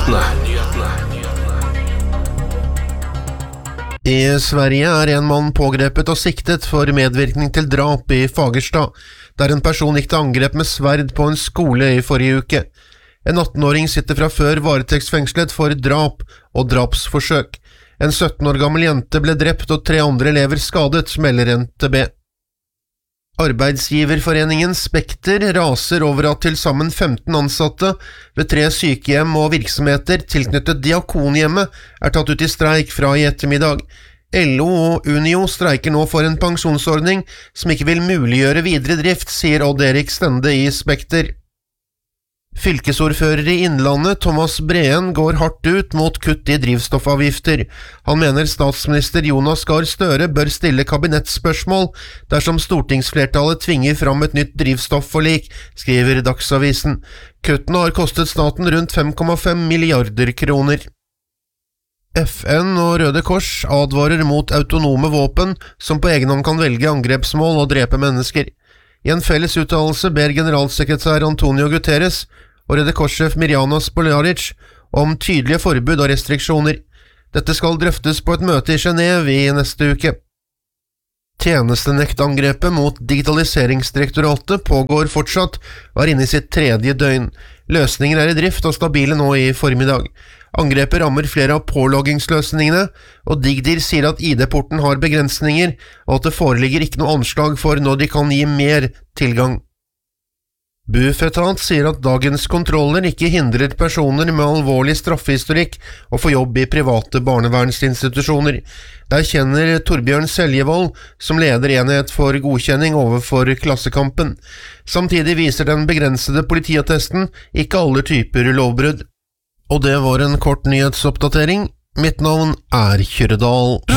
I Sverige en mann pågrepet og siktet for medvirkning til drap i Fagersta, der en person gikk til angrep med sverd på en skole i forrige uke. En 18-åring sitter fra før varetektsfengslet for drap og drapsforsøk. En 17 år gammel jente ble drept og 3 andre elever skadet, melder NTB. Arbeidsgiverforeningen Spekter raser over at til sammen 15 ansatte ved 3 sykehjem og virksomheter tilknyttet Diakonhjemmet tatt ut i streik fra i ettermiddag. LO og Unio streiker nå for en pensjonsordning som ikke vil muliggjøre videre drift, sier Odd Erik Stende i Spekter. Fylkesordfører i Innlandet, Thomas Breen, går hardt ut mot kutt i drivstoffavgifter. Han mener statsminister Jonas Gahr Støre bør stille kabinettspørsmål dersom stortingsflertallet tvinger fram et nytt drivstoffforlik, skriver Dagsavisen. Kuttene har kostet staten rundt 5,5 milliarder kroner. FN og Røde Kors advarer mot autonome våpen som på egen hånd kan velge angrepsmål og drepe mennesker. I en felles uttalelse ber generalsekretær Antonio Guterres og Røde Kors-sjef Mirjana Spoljaric om tydelige forbud og restriksjoner. Dette skal drøftes på et møte i Genève i neste uke. Tjenestenektangrepet mot Digitaliseringsdirektoratet pågår fortsatt og inne i sitt 3. døgn. Løsninger i drift og stabile nå i formiddag. Angrepet rammer flere av påloggingsløsningene, og Digdir sier at ID-porten har begrensninger, og at det foreligger ikke noe anslag for når de kan gi mer tilgang. Bufetat sier at dagens kontroller ikke hindrer personer med alvorlig straffehistorikk å få jobb i private barnevernsinstitusjoner. Det erkjenner Torbjørn Seljevold, som leder enhet for godkjenning overfor Klassekampen. Samtidig viser den begrensede politiattesten ikke alle typer lovbrudd. Og det var en kort nyhetsoppdatering. Mitt navn Kyrre Dahl.